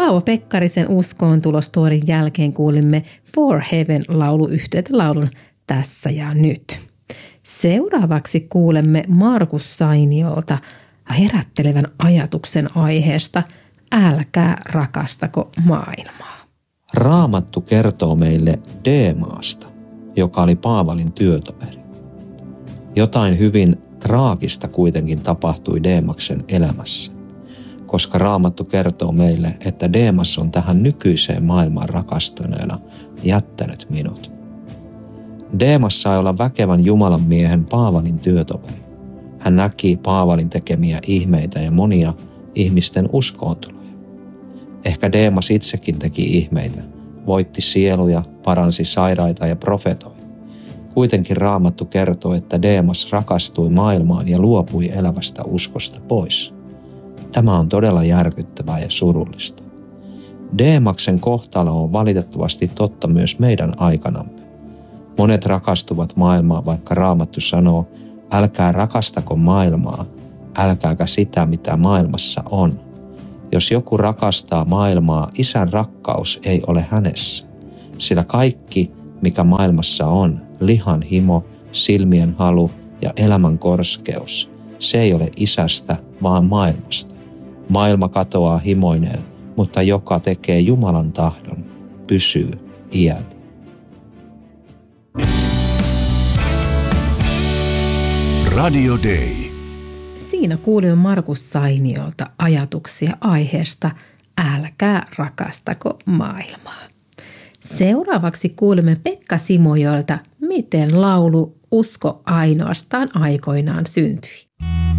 Paavo Pekkarisen uskoontulostorin jälkeen kuulimme For Heaven-lauluyhtyeelaulun Tässä ja nyt. Seuraavaksi kuulemme Markus Sainiolta herättelevän ajatuksen aiheesta Älkää rakastako maailmaa. Raamattu kertoo meille Deemaasta, joka oli Paavalin työtoveri. Jotain hyvin traagista kuitenkin tapahtui Deemaksen elämässä, koska Raamattu kertoo meille, että Deemas on tähän nykyiseen maailmaan rakastuneena jättänyt minut. Deemas sai olla väkevän Jumalan miehen Paavalin työtoveri. Hän näki Paavalin tekemiä ihmeitä ja monia ihmisten uskoontuloja. Ehkä Deemas itsekin teki ihmeitä, voitti sieluja, paransi sairaita ja profetoi. Kuitenkin Raamattu kertoo, että Deemas rakastui maailmaan ja luopui elävästä uskosta pois. Tämä on todella järkyttävää ja surullista. Deemaksen kohtalo on valitettavasti totta myös meidän aikanamme. Monet rakastuvat maailmaa, vaikka Raamattu sanoo, älkää rakastako maailmaa, älkääkä sitä, mitä maailmassa on. Jos joku rakastaa maailmaa, Isän rakkaus ei ole hänessä, sillä kaikki, mikä maailmassa on, lihan himo, silmien halu ja elämän korskeus, se ei ole Isästä, vaan maailmasta. Maailma katoaa himoineen, mutta joka tekee Jumalan tahdon, pysyy iältä. Radio Day. Siinä kuulimme Markus Sainiolta ajatuksia aiheesta Älkää rakastako maailmaa. Seuraavaksi kuulemme Pekka Simojolta, miten laulu Usko ainoastaan aikoinaan syntyi.